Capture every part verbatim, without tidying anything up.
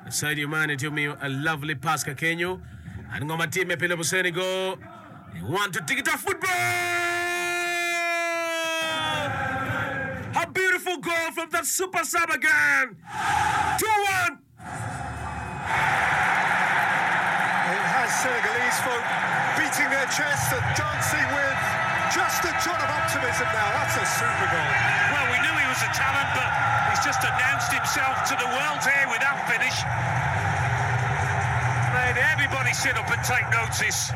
Sadio Mane to me a lovely pass Kakenyo. And ngoma team ya pele Senegal. They want to take it off football. A beautiful goal from that super sub again. two one. It has Senegalese folk beating their chests and dancing with just a jot of optimism now. That's a super goal. Well, we knew he was a talent, but he's just announced himself to the world here with that finish. Made everybody sit up and take notice.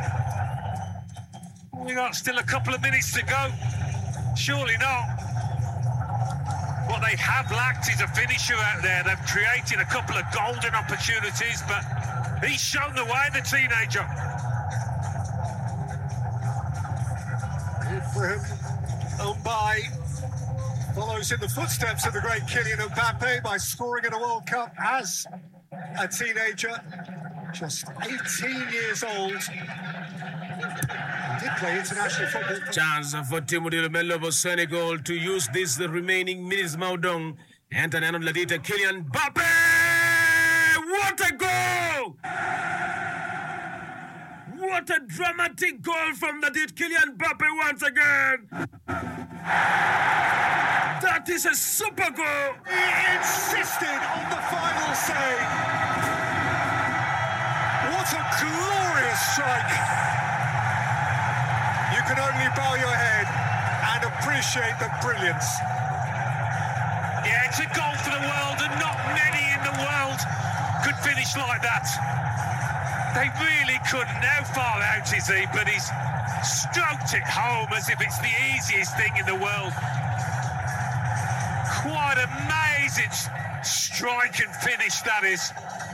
We got still a couple of minutes to go. Surely not. What they have lacked is a finisher out there. They've created a couple of golden opportunities, but he's shown the way, the teenager. Good for him. Mbaye follows in the footsteps of the great Kylian Mbappe by scoring in a World Cup as a teenager, just eighteen years old. He did play international football. Chance for Timothy Melobo Senegal to use this the remaining minutes Maudong. Antonio Ladita Kylian Mbappe! What a goal! What a dramatic goal from Ladit Kylian Mbappe once again! That is a super goal! He insisted on the final save. What a glorious strike! You can only bow your head and appreciate the brilliance. Yeah, it's a goal for the world, and not many in the world could finish like that. They really couldn't. How far out is he? But he's stroked it home as if it's the easiest thing in the world. Quite amazing strike and finish that is.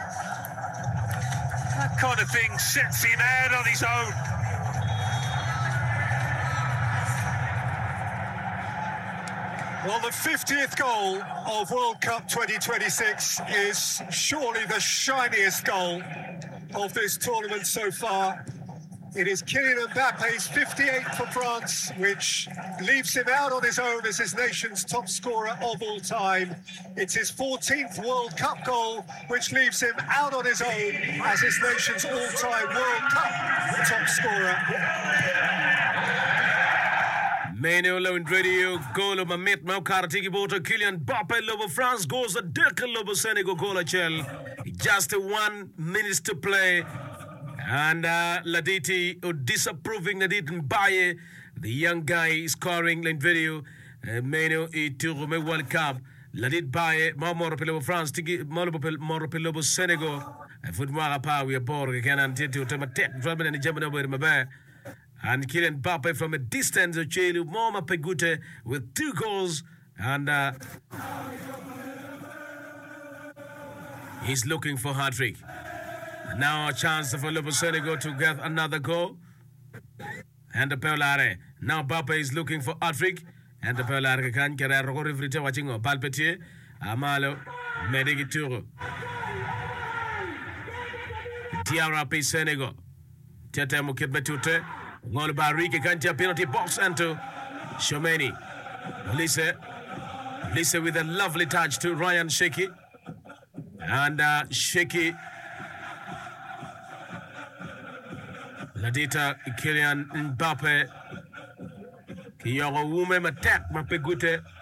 That kind of thing sets him out on his own. Well, the fiftieth goal of World Cup twenty twenty-six is surely the shiniest goal of this tournament so far. It is Kylian Mbappe's fifty-eighth for France, which leaves him out on his own as his nation's top scorer of all time. It's his fourteenth World Cup goal, which leaves him out on his own as his nation's all-time World Cup top scorer. Mane low in radio, goal of Mamet Maukaratiki Boto, Kylian Mbappe, Lobo France goes a Dirk Lobo Senegal goal Chel. Just one minute to play. And uh, Laditi uh, disapproving Ladit Mbaye, the young guy scoring in video. Mane Iturume World Cup. Ladit Baye, Mamoro Pelobo France, Tiki Moro Pelobo Senegal. Football pa we are bored again and to Tematet, Robin and German over Mabe. And Kylian Mbappe from a distance, Chelu Moma Pegute with two goals. And uh, he's looking for hat-trick. Now a chance for Lobo Senegal to get another goal. And the Pelare. Now Mbappe is looking for hat-trick. And the Pelare can get a referee watching on Palpetier. Amalo Medigituro. Diarra P Senegal. Tete Mukit Betute. Ngol Bariki Kantia penalty box and to Shomeni. Lise. Lise with a lovely touch to Ryan Sheki. And uh, Sheki. Ladita Kylian Mbappe. Kiyogo Wume Matek Mapegute.